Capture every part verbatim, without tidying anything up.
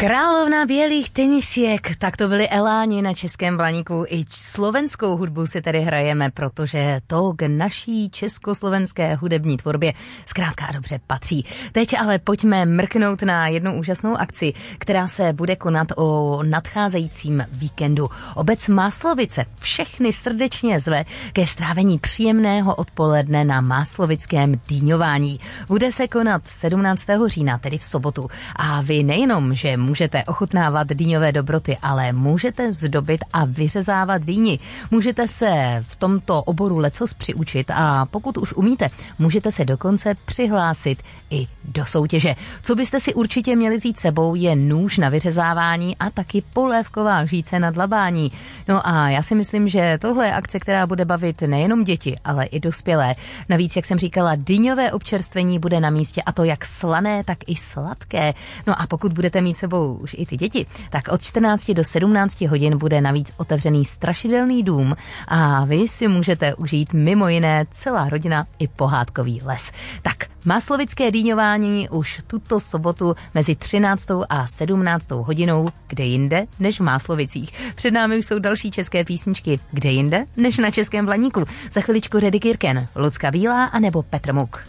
Královna bělých tenisiek, tak to byly Eláni na Českém Blaníku. I slovenskou hudbu si tady hrajeme, protože to k naší československé hudební tvorbě zkrátka a dobře patří. Teď ale pojďme mrknout na jednu úžasnou akci, která se bude konat o nadcházejícím víkendu. Obec Máslovice všechny srdečně zve ke strávení příjemného odpoledne na máslovickém dýňování. Bude se konat sedmnáctého října, tedy v sobotu. A vy nejenom, že můžete ochutnávat dýňové dobroty, ale můžete zdobit a vyřezávat dýni. Můžete se v tomto oboru lecos přiučit a pokud už umíte, můžete se dokonce přihlásit i do soutěže. Co byste si určitě měli vzít sebou, je nůž na vyřezávání a taky polévková lžíce na dlabání. No a já si myslím, že tohle je akce, která bude bavit nejenom děti, ale i dospělé. Navíc, jak jsem říkala, dýňové občerstvení bude na místě, a to jak slané, tak i sladké. No a pokud budete mít sebou už i ty děti, tak od čtrnácti do sedmnácti hodin bude navíc otevřený strašidelný dům a vy si můžete užít mimo jiné celá rodina i pohádkový les. Tak máslovické dýňování už tuto sobotu mezi třináctou a sedmnáctou hodinou, kde jinde než v Máslovicích. Před námi už jsou další české písničky, kde jinde než na Českém Blaníku. Za chviličku Reddy Kirken, Lucka Bílá a nebo Petr Muk.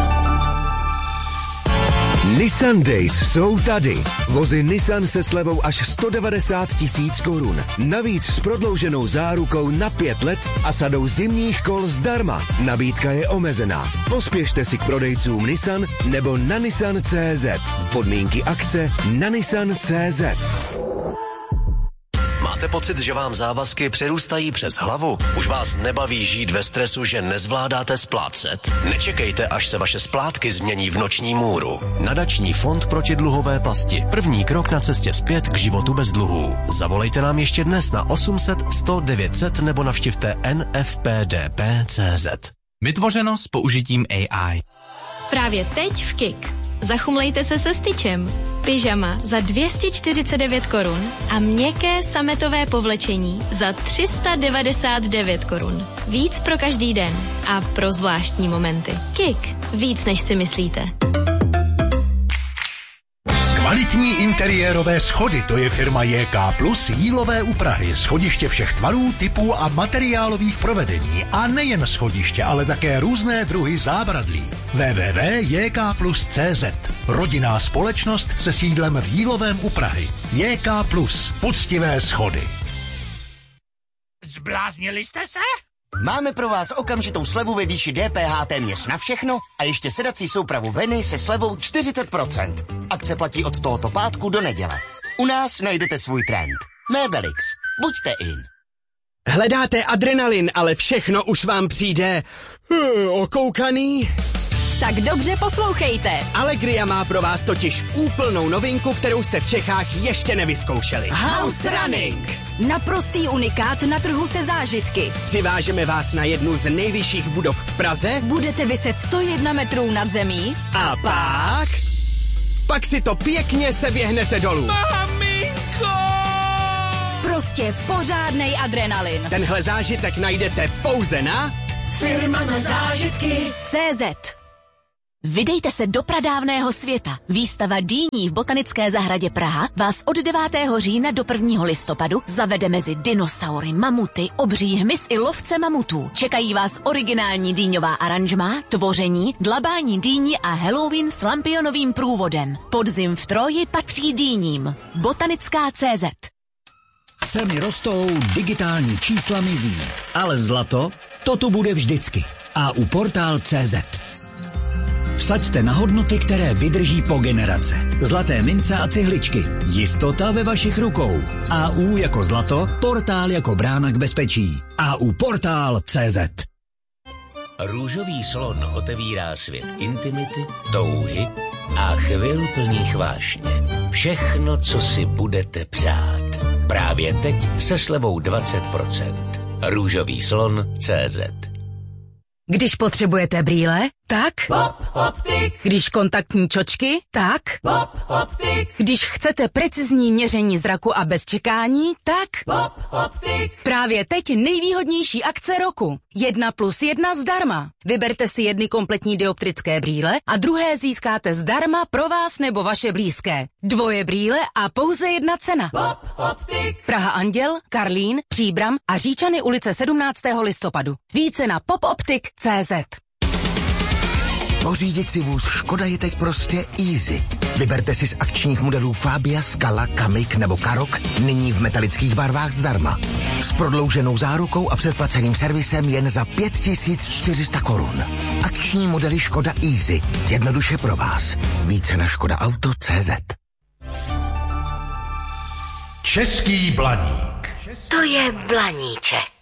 Nissan Days jsou tady. Vozy Nissan se slevou až sto devadesát tisíc korun. Navíc s prodlouženou zárukou na pět let a sadou zimních kol zdarma. Nabídka je omezená. Pospěšte si k prodejcům Nissan nebo na nissan tečka cé zet. Podmínky akce na nissan tečka cé zet. Máte pocit, že vám závazky přerůstají přes hlavu? Už vás nebaví žít ve stresu, že nezvládáte splácet? Nečekejte, až se vaše splátky změní v noční můru. Nadační fond proti dluhové pasti. První krok na cestě zpět k životu bez dluhů. Zavolejte nám ještě dnes na osm set sto devět set nebo navštivte en ef pé dé pé tečka cé zet. Vytvořeno s použitím á í. Právě teď v Kik. Zachumlejte se se styčem. Pyžama za dvě stě čtyřicet devět korun a měkké sametové povlečení za tři sta devadesát devět korun. Víc pro každý den a pro zvláštní momenty. Kik. Víc než si myslíte. Kvalitní interiérové schody, to je firma J K Plus Jílové u Prahy. Schodiště všech tvarů, typů a materiálových provedení. A nejen schodiště, ale také různé druhy zábradlí. w w w tečka j k plus tečka cé zet. Rodinná společnost se sídlem v Jílovém u Prahy. J K Plus. Poctivé schody. Zbláznili jste se? Máme pro vás okamžitou slevu ve výši D P H téměř na všechno a ještě sedací soupravu Veny se slevou čtyřicet procent. Akce platí od tohoto pátku do neděle. U nás najdete svůj trend. Mébelix. Buďte in. Hledáte adrenalin, ale všechno už vám přijde hmm, okoukaný? Tak dobře poslouchejte. Allegria má pro vás totiž úplnou novinku, kterou jste v Čechách ještě nevyzkoušeli. House Running. Naprostý unikát na trhu se zážitky. Přivážeme vás na jednu z nejvyšších budov v Praze. Budete viset sto jedna metrů nad zemí. A pak... Pak si to pěkně seběhnete dolů. Maminko! Prostě pořádnej adrenalin. Tenhle zážitek najdete pouze na... Firma na zážitky tečka cé zet. Vydejte se do pradávného světa. Výstava dýní v Botanické zahradě Praha vás od devátého října do prvního listopadu zavede mezi dinosaury, mamuty, obří hmyz i lovce mamutů. Čekají vás originální dýňová aranžmá, tvoření, dlabání dýní a Halloween s lampionovým průvodem. Podzim v Troji patří dýním. Botanická tečka cé zet. Ceny rostou, digitální čísla mizí, ale zlato, to tu bude vždycky. A u portál tečka cé zet. Vsaďte na hodnoty, které vydrží po generace. Zlaté mince a cihličky. Jistota ve vašich rukou. A U jako zlato, portál jako brána k bezpečí. A U portál tečka cé zet. Růžový slon otevírá svět intimity, touhy a chvil plných vášně. Všechno, co si budete přát. Právě teď se slevou dvacet procent. Růžový slon tečka cé zet. Když potřebujete brýle, tak? Pop Optik. Když kontaktní čočky, tak? Pop Optik. Když chcete precizní měření zraku a bez čekání, tak? Pop Optik. Právě teď nejvýhodnější akce roku. Jedna plus jedna zdarma. Vyberte si jedny kompletní dioptrické brýle a druhé získáte zdarma pro vás nebo vaše blízké. Dvoje brýle a pouze jedna cena. Pop Optik. Praha Anděl, Karlín, Příbram a Říčany ulice sedmnáctého listopadu. Více na popoptik tečka cé zet. Pořídit si vůz Škoda je teď prostě easy. Vyberte si z akčních modelů Fabia, Scala, Kamiq nebo Karoq nyní v metalických barvách zdarma. S prodlouženou zárukou a předplaceným servisem jen za pět tisíc čtyři sta korun. Akční modely Škoda Easy. Jednoduše pro vás. Více na škoda auto tečka cé zet. Český Blaník. To je Blaníček.